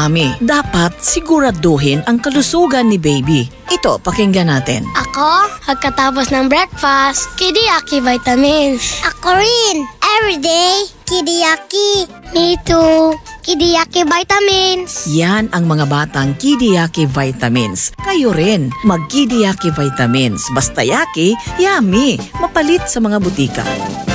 mami, dapat siguraduhin ang kalusugan ni baby. Ito, pakinggan natin. Ako, pagkatapos ng breakfast, Kidiyaki vitamins. Ako rin, everyday, Kidiyaki. Me too, Kidiyaki vitamins. Yan ang mga batang Kidiyaki vitamins. Kayo rin, mag-Kidiyaki vitamins. Basta yaki, yummy, mapalit sa mga butika.